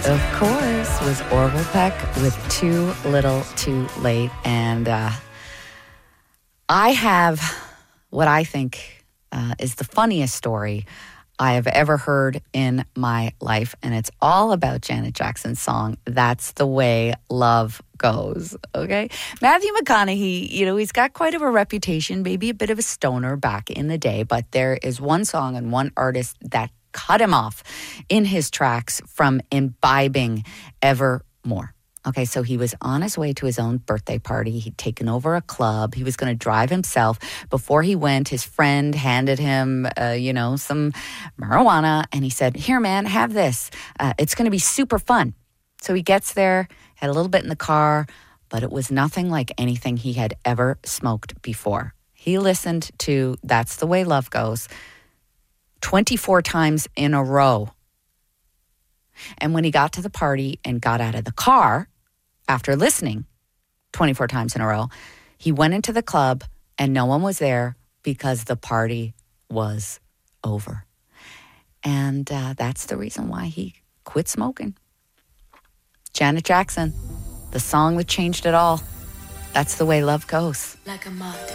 Of course, was Orville Peck with Too Little Too Late. And I have what I think is the funniest story I have ever heard in my life. And it's all about Janet Jackson's song, That's the Way Love Goes. Okay. Matthew McConaughey, he's got quite of a reputation, maybe a bit of a stoner back in the day. But there is one song and one artist that cut him off in his tracks from imbibing ever more. Okay, so he was on his way to his own birthday party. He'd taken over a club. He was going to drive himself. Before he went, his friend handed him, some marijuana. And he said, here, man, have this. It's going to be super fun. So he gets there, had a little bit in the car, but it was nothing like anything he had ever smoked before. He listened to That's the Way Love Goes 24 times in a row. And when he got to the party and got out of the car, after listening 24 times in a row, he went into the club and no one was there because the party was over. And that's the reason why he quit smoking. Janet Jackson, the song that changed it all. That's the way love goes. Like a moth.